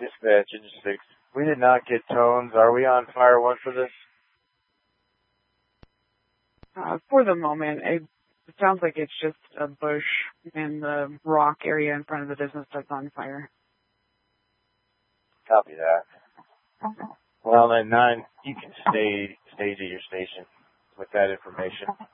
Dispatch, Engine 6. We did not get tones. Are we on fire one for this? For the moment, it sounds like it's just a bush in the rock area in front of the business that's on fire. Copy that. Well, then 9, you can stage at your station with that information.